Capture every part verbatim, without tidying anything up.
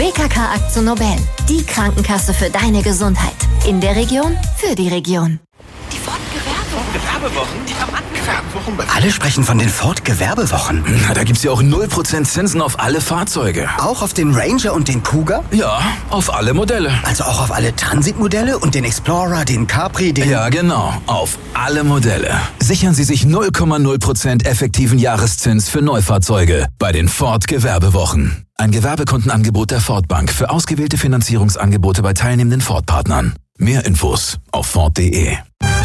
B K K AkzoNobel, die Krankenkasse für deine Gesundheit. In der Region, für die Region. Die Ford-Gewerbewochen? Die haben Gewerbewochen. Alle sprechen von den Ford-Gewerbewochen. Na, da gibt's ja auch null Prozent Zinsen auf alle Fahrzeuge. Auch auf den Ranger und den Kuga? Ja, auf alle Modelle. Also auch auf alle Transitmodelle und den Explorer, den Capri, den... Ja, genau. Auf alle Modelle. Sichern Sie sich null Komma null Prozent effektiven Jahreszins für Neufahrzeuge bei den Ford-Gewerbewochen. Ein Gewerbekundenangebot der Ford Bank für ausgewählte Finanzierungsangebote bei teilnehmenden Ford-Partnern. Mehr Infos auf Ford punkt de.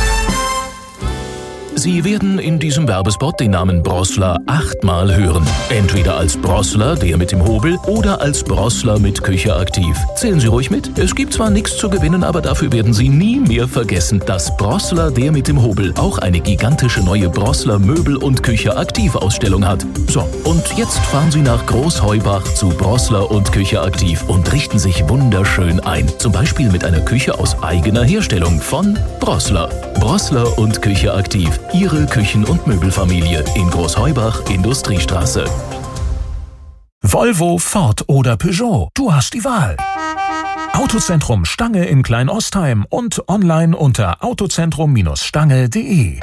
Sie werden in diesem Werbespot den Namen Brossler achtmal hören. Entweder als Brossler, der mit dem Hobel, oder als Brossler mit Küche aktiv. Zählen Sie ruhig mit. Es gibt zwar nichts zu gewinnen, aber dafür werden Sie nie mehr vergessen, dass Brossler, der mit dem Hobel, auch eine gigantische neue Brossler Möbel- und Küche aktiv Ausstellung hat. So, und jetzt fahren Sie nach Großheubach zu Brossler und Küche aktiv und richten sich wunderschön ein. Zum Beispiel mit einer Küche aus eigener Herstellung von Brossler. Brossler und Küche aktiv. Ihre Küchen- und Möbelfamilie in Großheubach, Industriestraße. Volvo, Ford oder Peugeot. Du hast die Wahl. Autozentrum Stange in Kleinostheim und online unter autozentrum Stange punkt de.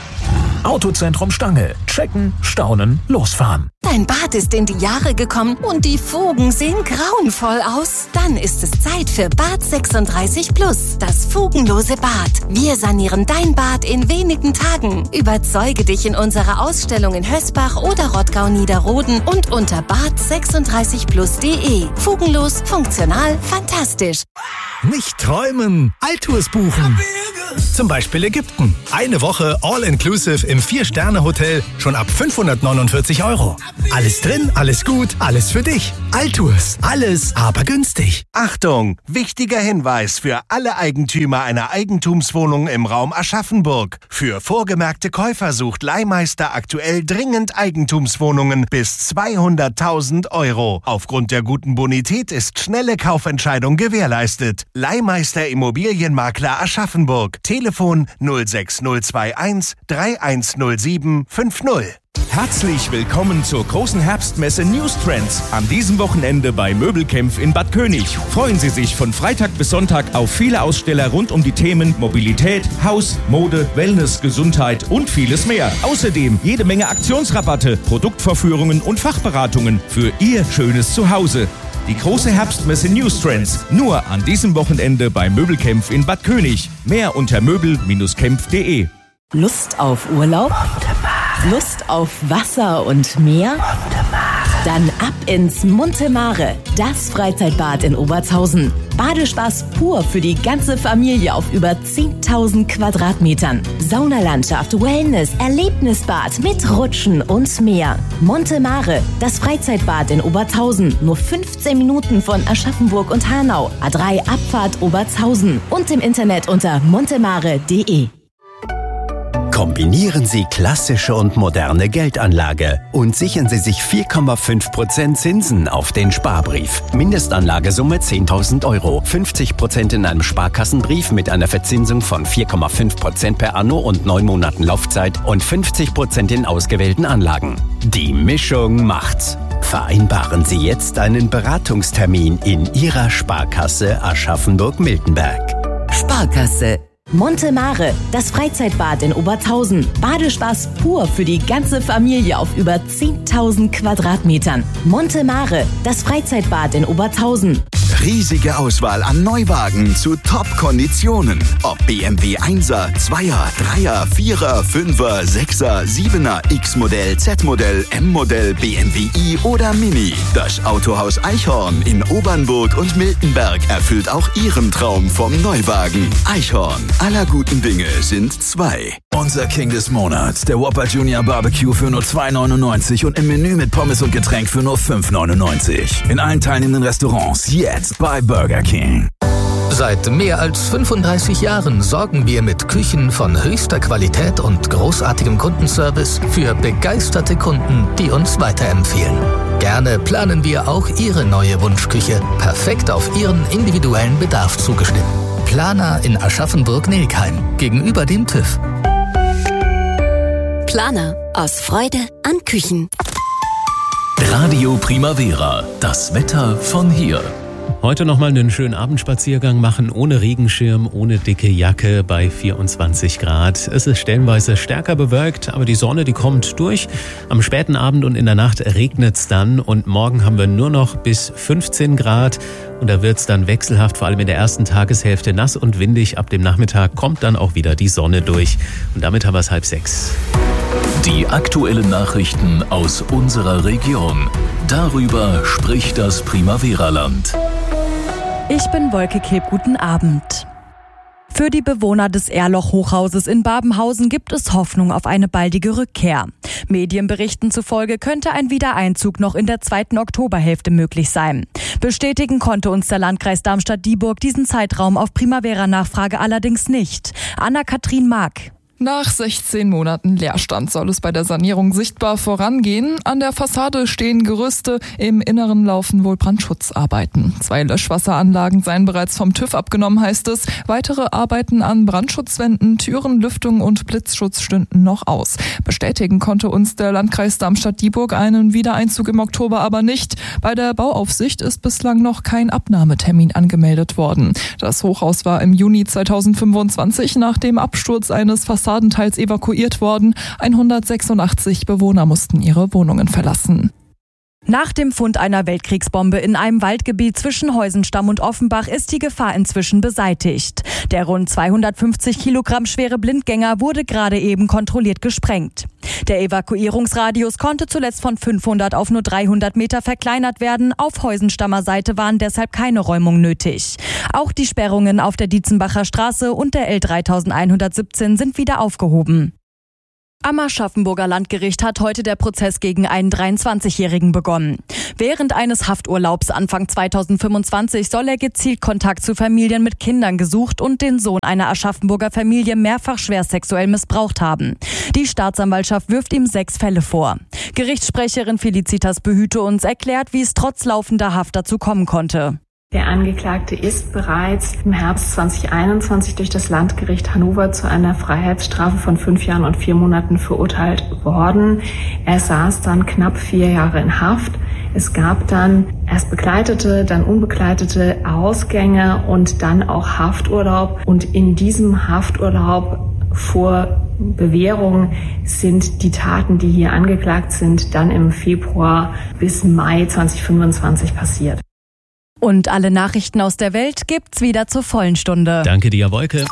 Autozentrum Stange. Checken, staunen, losfahren. Dein Bad ist in die Jahre gekommen und die Fugen sehen grauenvoll aus. Dann ist es Zeit für Bad sechsunddreißig Plus, das fugenlose Bad. Wir sanieren dein Bad in wenigen Tagen. Überzeuge dich in unserer Ausstellung in Hösbach oder Rottgau-Niederroden und unter bad sechsunddreißig plus punkt de. Fugenlos, funktional, fantastisch. Nicht träumen, Alltours buchen. Zum Beispiel Ägypten. Eine Woche All-Inclusive im Vier-Sterne-Hotel schon ab fünfhundertneunundvierzig Euro. Alles drin, alles gut, alles für dich. Alltours, alles, aber günstig. Achtung, wichtiger Hinweis für alle Eigentümer einer Eigentumswohnung im Raum Aschaffenburg. Für vorgemerkte Käufer sucht Leihmeister aktuell dringend Eigentumswohnungen bis zweihunderttausend Euro. Aufgrund der guten Bonität ist schnelle Kaufentscheidung gewährleistet. Leihmeister Immobilienmakler Aschaffenburg. Telefon null sechs null zwei eins drei eins null sieben fünf null. Herzlich willkommen zur großen Herbstmesse News Trends an diesem Wochenende bei Möbelkämpf in Bad König. Freuen Sie sich von Freitag bis Sonntag auf viele Aussteller rund um die Themen Mobilität, Haus, Mode, Wellness, Gesundheit und vieles mehr. Außerdem jede Menge Aktionsrabatte, Produktvorführungen und Fachberatungen für Ihr schönes Zuhause. Die große Herbstmesse News Trends, nur an diesem Wochenende bei Möbelkämpf in Bad König. Mehr unter möbel kämpf punkt de. Lust auf Urlaub? Lust auf Wasser und Meer? Dann ab ins Monte Mare, das Freizeitbad in Obertshausen. Badespaß pur für die ganze Familie auf über zehntausend Quadratmetern. Saunalandschaft, Wellness, Erlebnisbad mit Rutschen und mehr. Monte Mare, das Freizeitbad in Obertshausen. Nur fünfzehn Minuten von Aschaffenburg und Hanau. A drei Abfahrt Obertshausen. Und im Internet unter montemare punkt de. Kombinieren Sie klassische und moderne Geldanlage und sichern Sie sich vier Komma fünf Prozent Zinsen auf den Sparbrief. Mindestanlagesumme zehntausend Euro. fünfzig Prozent in einem Sparkassenbrief mit einer Verzinsung von vier Komma fünf Prozent per Anno und neun Monaten Laufzeit und fünfzig Prozent in ausgewählten Anlagen. Die Mischung macht's. Vereinbaren Sie jetzt einen Beratungstermin in Ihrer Sparkasse Aschaffenburg-Miltenberg. Sparkasse. Monte Mare, das Freizeitbad in Obertshausen. Badespaß pur für die ganze Familie auf über zehntausend Quadratmetern. Monte Mare, das Freizeitbad in Obertshausen. Riesige Auswahl an Neuwagen zu Top-Konditionen. Ob B M W Einser, Zweier, Dreier, Vierer, Fünfer, Sechser, Siebener, X-Modell, Z-Modell, M-Modell, B M W i oder Mini. Das Autohaus Eichhorn in Obernburg und Miltenberg erfüllt auch Ihren Traum vom Neuwagen. Eichhorn, aller guten Dinge sind zwei. Unser King des Monats, der Whopper Junior Barbecue für nur zwei neunundneunzig und im Menü mit Pommes und Getränk für nur fünf neunundneunzig. In allen teilnehmenden Restaurants jetzt bei Burger King. Seit mehr als fünfunddreißig Jahren sorgen wir mit Küchen von höchster Qualität und großartigem Kundenservice für begeisterte Kunden, die uns weiterempfehlen. Gerne planen wir auch Ihre neue Wunschküche, perfekt auf Ihren individuellen Bedarf zugeschnitten. Planer in Aschaffenburg-Nelkheim, gegenüber dem TÜV. Planer, aus Freude an Küchen. Radio Primavera, das Wetter von hier. Heute nochmal einen schönen Abendspaziergang machen, ohne Regenschirm, ohne dicke Jacke bei vierundzwanzig Grad. Es ist stellenweise stärker bewölkt, aber die Sonne, die kommt durch. Am späten Abend und in der Nacht regnet es dann und morgen haben wir nur noch bis fünfzehn Grad und da wird es dann wechselhaft, vor allem in der ersten Tageshälfte nass und windig. Ab dem Nachmittag kommt dann auch wieder die Sonne durch und damit haben wir es halb sechs. Die aktuellen Nachrichten aus unserer Region. Darüber spricht das Primavera-Land. Ich bin Wolke Keb, guten Abend. Für die Bewohner des Erloch-Hochhauses in Babenhausen gibt es Hoffnung auf eine baldige Rückkehr. Medienberichten zufolge könnte ein Wiedereinzug noch in der zweiten Oktoberhälfte möglich sein. Bestätigen konnte uns der Landkreis Darmstadt-Dieburg diesen Zeitraum auf Primavera-Nachfrage allerdings nicht. Anna-Kathrin Mark. Nach sechzehn Monaten Leerstand soll es bei der Sanierung sichtbar vorangehen. An der Fassade stehen Gerüste, im Inneren laufen wohl Brandschutzarbeiten. Zwei Löschwasseranlagen seien bereits vom TÜV abgenommen, heißt es. Weitere Arbeiten an Brandschutzwänden, Türen, Lüftung und Blitzschutz stünden noch aus. Bestätigen konnte uns der Landkreis Darmstadt-Dieburg einen Wiedereinzug im Oktober aber nicht. Bei der Bauaufsicht ist bislang noch kein Abnahmetermin angemeldet worden. Das Hochhaus war im Juni zweitausendfünfundzwanzig nach dem Absturz eines Fassaden teils evakuiert worden. hundertsechsundachtzig Bewohner mussten ihre Wohnungen verlassen. Nach dem Fund einer Weltkriegsbombe in einem Waldgebiet zwischen Heusenstamm und Offenbach ist die Gefahr inzwischen beseitigt. Der rund zweihundertfünfzig Kilogramm schwere Blindgänger wurde gerade eben kontrolliert gesprengt. Der Evakuierungsradius konnte zuletzt von fünfhundert auf nur dreihundert Meter verkleinert werden. Auf Heusenstammer Seite waren deshalb keine Räumung nötig. Auch die Sperrungen auf der Dietzenbacher Straße und der L dreitausendeinhundertsiebzehn sind wieder aufgehoben. Am Aschaffenburger Landgericht hat heute der Prozess gegen einen dreiundzwanzigjährigen begonnen. Während eines Hafturlaubs Anfang zweitausendfünfundzwanzig soll er gezielt Kontakt zu Familien mit Kindern gesucht und den Sohn einer Aschaffenburger Familie mehrfach schwer sexuell missbraucht haben. Die Staatsanwaltschaft wirft ihm sechs Fälle vor. Gerichtssprecherin Felicitas Behüte uns erklärt, wie es trotz laufender Haft dazu kommen konnte. Der Angeklagte ist bereits im Herbst zweitausendeinundzwanzig durch das Landgericht Hannover zu einer Freiheitsstrafe von fünf Jahren und vier Monaten verurteilt worden. Er saß dann knapp vier Jahre in Haft. Es gab dann erst begleitete, dann unbegleitete Ausgänge und dann auch Hafturlaub. Und in diesem Hafturlaub vor Bewährung sind die Taten, die hier angeklagt sind, dann im Februar bis Mai zweitausendfünfundzwanzig passiert. Und alle Nachrichten aus der Welt gibt's wieder zur vollen Stunde. Danke dir, Wolke.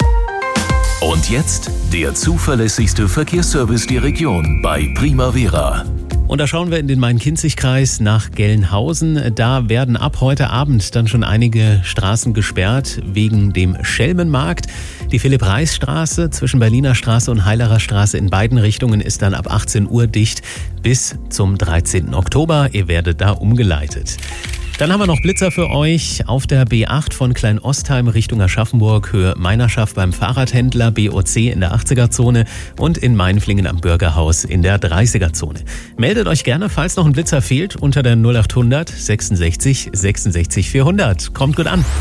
Und jetzt der zuverlässigste Verkehrsservice der Region bei Primavera. Und da schauen wir in den Main-Kinzig-Kreis nach Gelnhausen. Da werden ab heute Abend dann schon einige Straßen gesperrt wegen dem Schelmenmarkt. Die Philipp-Reis-Straße zwischen Berliner Straße und Heilerer Straße in beiden Richtungen ist dann ab achtzehn Uhr dicht bis zum dreizehnten Oktober. Ihr werdet da umgeleitet. Dann haben wir noch Blitzer für euch auf der B acht von Kleinostheim Richtung Aschaffenburg, Höhe Meinerschaft beim Fahrradhändler, B O C in der achtziger-Zone und in Mainflingen am Bürgerhaus in der dreißiger-Zone. Meldet euch gerne, falls noch ein Blitzer fehlt, unter der null achthundert sechsundsechzig sechsundsechzig vierhundert. Kommt gut an.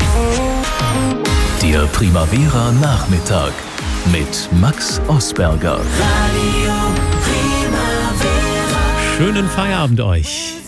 Der Primavera Nachmittag mit Max Osberger. Schönen Feierabend euch.